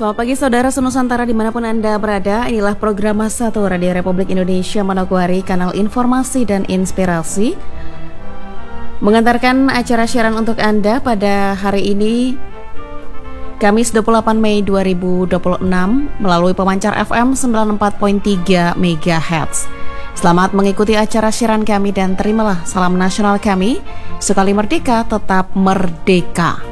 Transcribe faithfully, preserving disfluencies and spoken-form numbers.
Selamat pagi saudara senusantara dimanapun Anda berada. Inilah program satu Radio Republik Indonesia Manokwari, kanal informasi dan inspirasi, mengantarkan acara siaran untuk Anda pada hari ini Kamis dua puluh delapan Mei dua ribu dua puluh enam melalui pemancar F M sembilan puluh empat koma tiga megahertz. Selamat mengikuti acara siaran kami dan terimalah salam nasional kami. Sekali merdeka, tetap merdeka.